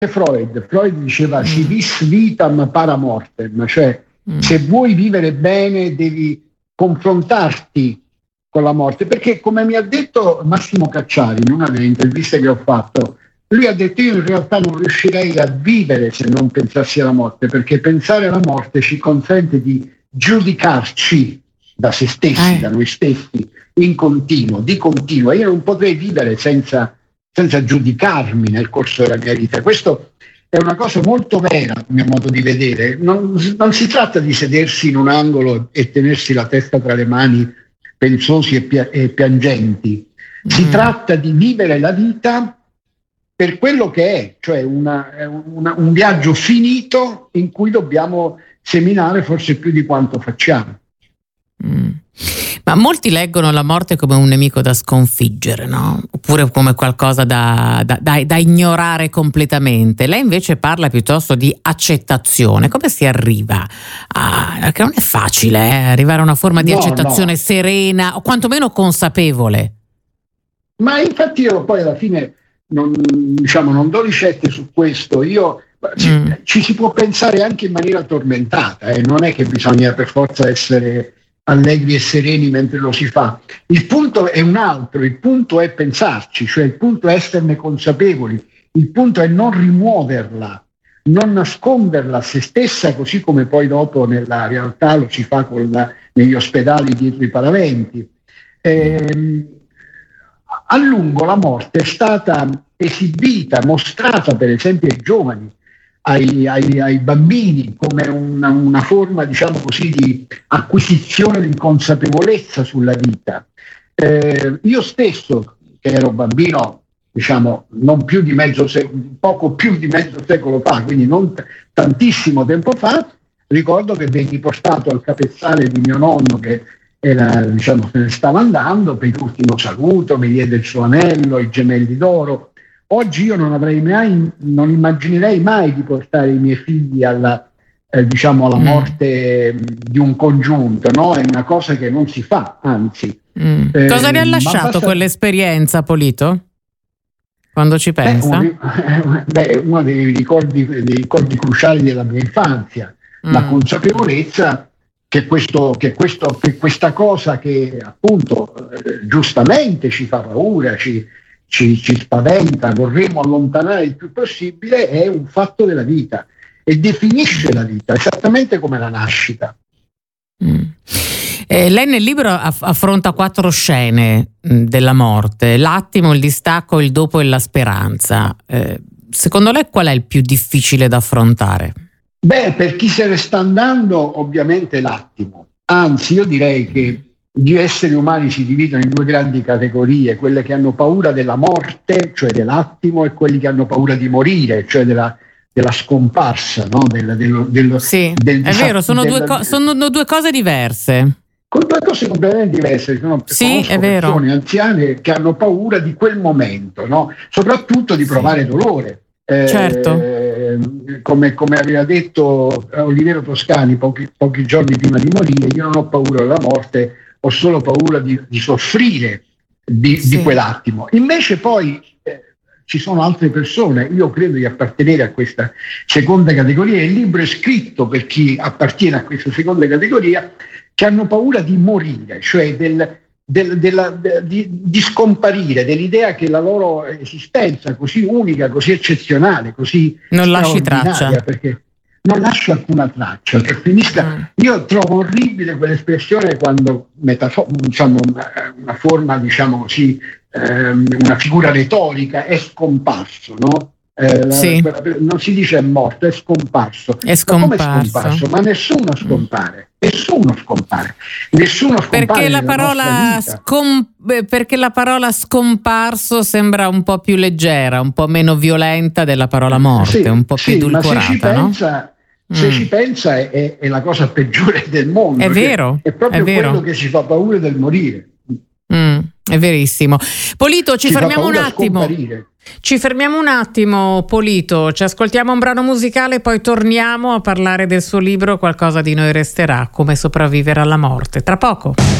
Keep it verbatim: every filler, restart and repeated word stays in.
Freud. Freud diceva si vis vitam para mortem, cioè mm. se vuoi vivere bene devi confrontarti con la morte, perché come mi ha detto Massimo Cacciari in una delle interviste che ho fatto, lui ha detto io in realtà non riuscirei a vivere se non pensassi alla morte, perché pensare alla morte ci consente di giudicarci da se stessi, eh. da noi stessi, in continuo, di continuo. Io non potrei vivere senza senza giudicarmi nel corso della mia vita. Questo è una cosa molto vera, a mio modo di vedere. Non, non si tratta di sedersi in un angolo e tenersi la testa tra le mani pensosi e, pia- e piangenti. Si mm. tratta di vivere la vita per quello che è, cioè una, una, un viaggio finito in cui dobbiamo seminare forse più di quanto facciamo. Mm. Ma molti leggono la morte come un nemico da sconfiggere, no? Oppure come qualcosa da, da, da, da ignorare completamente. Lei invece parla piuttosto di accettazione. Come si arriva a... perché non è facile eh? arrivare a una forma di no, accettazione no. serena o quantomeno consapevole. Ma infatti io poi alla fine non, diciamo, non do ricette su questo. Io ci, mm. ci si può pensare anche in maniera tormentata, eh? Non è che bisogna per forza essere allegri e sereni mentre lo si fa. Il punto è un altro, il punto è pensarci, cioè il punto è esserne consapevoli, il punto è non rimuoverla, non nasconderla a se stessa, così come poi dopo nella realtà lo si fa con la, negli ospedali dietro i paraventi. Eh, a lungo la morte è stata esibita, mostrata per esempio ai giovani, Ai, ai, ai bambini come una, una forma, diciamo così, di acquisizione di consapevolezza sulla vita. Eh, io stesso, che ero bambino, diciamo, non più di mezzo secolo, poco più di mezzo secolo fa, quindi non t- tantissimo tempo fa, ricordo che venni portato al capezzale di mio nonno che era, diciamo, se ne stava andando, per l'ultimo saluto, mi diede il suo anello, i gemelli d'oro. Oggi io non avrei mai, non immaginerei mai di portare i miei figli alla, eh, diciamo, alla mm. morte di un congiunto, no? È una cosa che non si fa, anzi. Mm. Eh, Cosa le ha lasciato basta... quell'esperienza, Polito? Quando ci pensa? Beh, uno, beh, uno dei ricordi, dei ricordi cruciali della mia infanzia, mm. la consapevolezza che, questo, che, questo, che questa cosa che appunto eh, giustamente ci fa paura, ci Ci, ci spaventa, vorremmo allontanare il più possibile, è un fatto della vita e definisce la vita esattamente come la nascita. Mm. Eh, lei nel libro aff- affronta quattro scene mh, della morte: l'attimo, il distacco, il dopo e la speranza. Eh, secondo lei qual è il più difficile da affrontare? Beh, per chi se ne sta andando ovviamente l'attimo, anzi io direi che gli esseri umani si dividono in due grandi categorie, quelle che hanno paura della morte, cioè dell'attimo, e quelli che hanno paura di morire, cioè della, della scomparsa, no? del, del, del, sì, del, è vero, sono, della, due co- sono due cose diverse. Con due cose completamente diverse. Sono, sì, è vero. Persone anziane che hanno paura di quel momento, no? Soprattutto di provare sì. dolore. Eh, certo. Come, come aveva detto Oliviero Toscani pochi, pochi giorni prima di morire, io non ho paura della morte, ho solo paura di, di soffrire di, sì. di quell'attimo. Invece poi eh, ci sono altre persone, io credo di appartenere a questa seconda categoria, il libro è scritto per chi appartiene a questa seconda categoria, che hanno paura di morire, cioè del, del, della, de, di, di scomparire, dell'idea che la loro esistenza così unica, così eccezionale, così non lasci traccia, perché non lascia alcuna traccia, che finisca. Mm. Io trovo orribile quell'espressione quando metafo- diciamo, una forma, diciamo così, ehm, una figura retorica, è scomparso, no? Eh, sì. la, non si dice è morto, è scomparso. È scomparso. Ma come è scomparso? Ma nessuno scompare, mm. nessuno scompare, nessuno scompare. Perché la parola scom- perché la parola scomparso sembra un po' più leggera, un po' meno violenta della parola morte, sì, un po' più sì, edulcorata, ma se ci no? pensa, se mm. ci pensa è, è, è la cosa peggiore del mondo. È vero, è proprio è vero. quello che ci fa paura del morire. Mm, è verissimo. Polito, ci, ci fermiamo un attimo. Scomparire. Ci fermiamo un attimo, Polito, ci ascoltiamo un brano musicale, poi torniamo a parlare del suo libro Qualcosa di noi resterà, come sopravvivere alla morte. Tra poco.